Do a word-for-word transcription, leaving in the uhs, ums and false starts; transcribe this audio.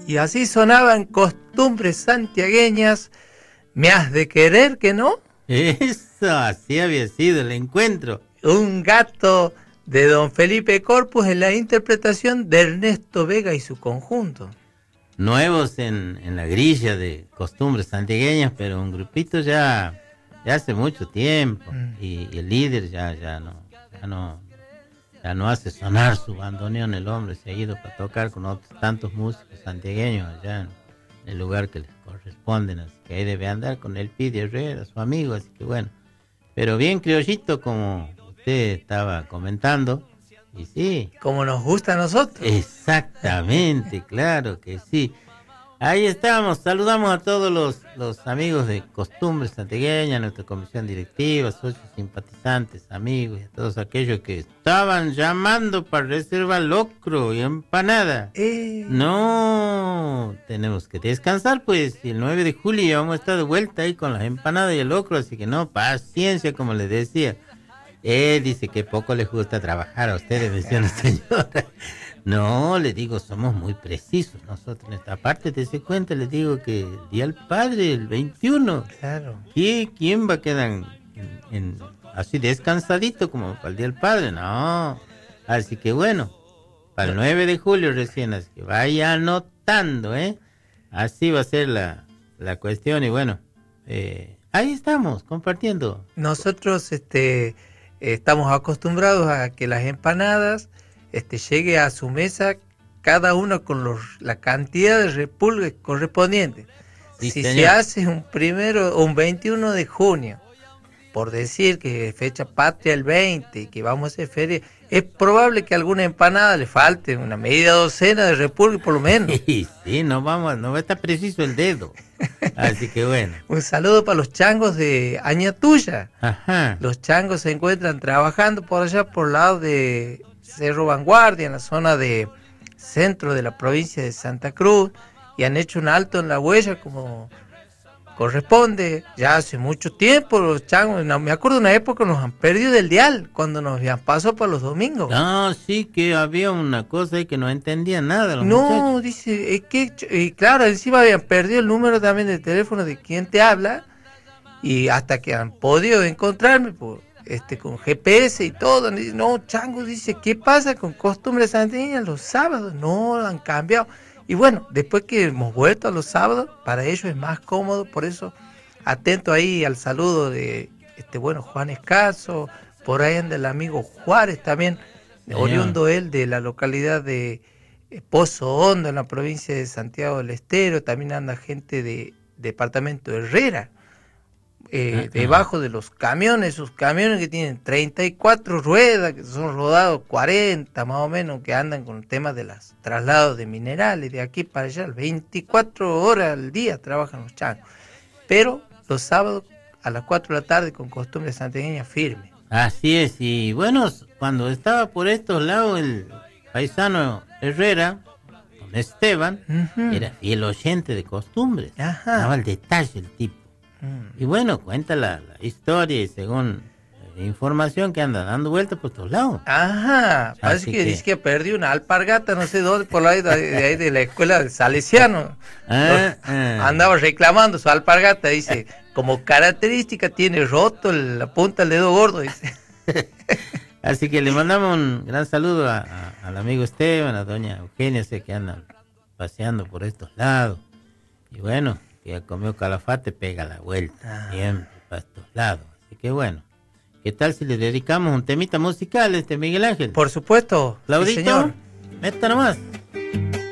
Y así sonaban Costumbres santiagueñas. ¿Me has de querer que no? Eso, así había sido el encuentro. Un gato de don Felipe Corpus en la interpretación de Ernesto Vega y su conjunto. Nuevos en, en la grilla de Costumbres santiagueñas, pero un grupito ya, ya hace mucho tiempo. Mm. Y, y el líder ya, ya no, ya no, ya no hace sonar su bandoneón. El hombre se ha ido para tocar con otros tantos músicos santiagueños allá en el lugar que les corresponden, así que ahí debe andar con el Pidi Herrera, su amigo, así que bueno. Pero bien criollito, como usted estaba comentando, y sí. Como nos gusta a nosotros. Exactamente, claro que sí. Ahí estamos, saludamos a todos los, los amigos de Costumbres santiagueñas, nuestra comisión directiva, socios simpatizantes, amigos y a todos aquellos que estaban llamando para reservar locro y empanada. Eh. No, tenemos que descansar pues, y el nueve de julio ya vamos a estar de vuelta ahí con las empanadas y el locro, así que no, paciencia como les decía. Él dice que poco les gusta trabajar a ustedes, decía la señora. No, le digo, somos muy precisos nosotros en esta parte. Te se cuenta, les digo que el Día del Padre, el veintiuno. Claro. ¿Qué, ¿Quién va a quedar en, en, así descansadito como para el Día del Padre? No. Así que bueno, para el nueve de julio recién, así que vaya anotando, ¿eh? Así va a ser la, la cuestión y bueno, eh, ahí estamos, compartiendo. Nosotros este, estamos acostumbrados a que las empanadas Este, llegue a su mesa cada uno con los, la cantidad de repulgues correspondientes. Sí, si señor. se hace un primero o un veintiuno de junio, por decir que es fecha patria el veinte, que vamos a hacer feria, es probable que a alguna empanada le falte una media docena de repulgues por lo menos. Sí, sí, no vamos, no va a estar preciso el dedo. Así que bueno. Un saludo para los changos de Añatuya. Ajá. Los changos se encuentran trabajando por allá por el lado de Cerro Vanguardia, en la zona de centro de la provincia de Santa Cruz, y han hecho un alto en la huella como corresponde. Ya hace mucho tiempo los changos, no, me acuerdo de una época nos han perdido del dial cuando nos habían pasado para los domingos. No, sí que había una cosa ahí que no entendía nada los no, muchachos. dice, es que, y claro, encima habían perdido el número también de teléfono de quien te habla, y hasta que han podido encontrarme, pues, Este, con G P S y todo. No, Chango dice, ¿qué pasa con Costumbres santiagueñas los sábados? No, han cambiado. Y bueno, después que hemos vuelto a los sábados, para ellos es más cómodo, por eso atento ahí al saludo de este bueno Juan Escaso, por ahí anda el amigo Juárez también, Señor. Oriundo él de la localidad de Pozo Hondo, en la provincia de Santiago del Estero. También anda gente de departamento de Herrera. Eh, debajo de los camiones, esos camiones que tienen treinta y cuatro ruedas, que son rodados cuarenta más o menos, que andan con el tema de los traslados de minerales de aquí para allá, veinticuatro horas al día trabajan los changos, pero los sábados a las cuatro de la tarde con Costumbres santiagueñas firme. Así es, y bueno, cuando estaba por estos lados el paisano Herrera, don Esteban, uh-huh. era fiel oyente de Costumbres. Ajá. Daba el detalle el tipo. Y bueno, cuenta la, la historia y según la información que anda dando vueltas por todos lados. Ajá, parece que, que dice que perdió una alpargata, no sé dónde, por ahí de, de, ahí de la escuela del Salesiano. Ah, ah. Andaba reclamando su alpargata, dice, como característica tiene roto la punta del dedo gordo, dice. Así que le mandamos un gran saludo a, a, al amigo Esteban, a doña Eugenia, sé que andan paseando por estos lados. Y bueno, que ya comió calafate, pega la vuelta, ah. siempre para estos lados. Así que bueno, ¿qué tal si le dedicamos un temita musical a este Miguel Ángel? Por supuesto. Claudito, sí, señor. meta nomás.